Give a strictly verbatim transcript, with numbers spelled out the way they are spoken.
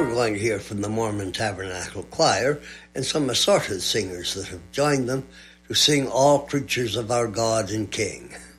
we're going to hear from the Mormon Tabernacle Choir and some assorted singers that have joined them to sing All Creatures of Our God and King.